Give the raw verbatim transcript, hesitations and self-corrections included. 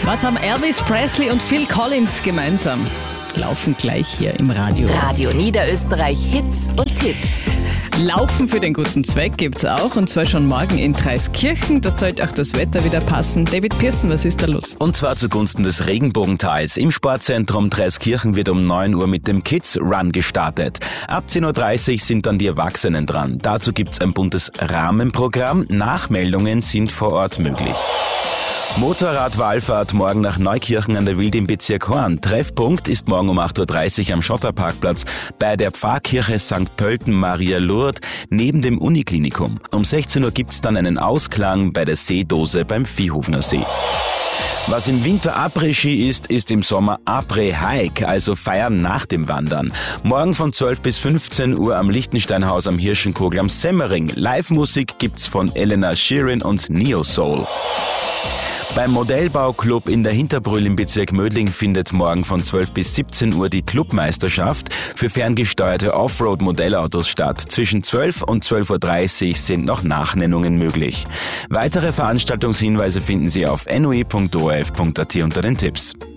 Was haben Elvis Presley und Phil Collins gemeinsam? Laufen gleich hier im Radio. Radio Niederösterreich Hits und Tipps. Laufen für den guten Zweck gibt's auch, und zwar schon morgen in Dreiskirchen. Das sollte auch das Wetter wieder passen. David Pearson, was ist da los? Und zwar zugunsten des Regenbogentals. Im Sportzentrum Dreiskirchen wird um neun Uhr mit dem Kids Run gestartet. Ab zehn Uhr dreißig sind dann die Erwachsenen dran. Dazu gibt's ein buntes Rahmenprogramm. Nachmeldungen sind vor Ort möglich. Motorradwallfahrt morgen nach Neukirchen an der Wild im Bezirk Horn. Treffpunkt ist morgen um acht Uhr dreißig am Schotterparkplatz bei der Pfarrkirche Sankt Pölten Maria Lourdes neben dem Uniklinikum. Um sechzehn Uhr gibt's dann einen Ausklang bei der Seedose beim Viehhofner See. Was im Winter Après-Ski ist, ist im Sommer Après-Hike, also Feiern nach dem Wandern. Morgen von zwölf bis fünfzehn Uhr am Lichtensteinhaus am Hirschenkogel am Semmering. Live-Musik gibt's von Elena Sheeran und Neo Soul. Beim Modellbauclub in der Hinterbrühl im Bezirk Mödling findet morgen von zwölf bis siebzehn Uhr die Clubmeisterschaft für ferngesteuerte Offroad-Modellautos statt. Zwischen zwölf und zwölf Uhr dreißig sind noch Nachnennungen möglich. Weitere Veranstaltungshinweise finden Sie auf n u i punkt o r f punkt a t unter den Tipps.